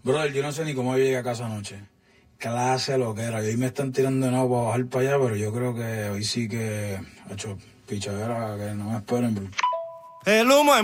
Brother, yo no sé ni cómo llegué a casa anoche. Clase lo que era. Y hoy me están tirando de nuevo para bajar para allá, pero yo creo que hoy sí que... Hecho, pichadera, que no me esperen, bro. El humo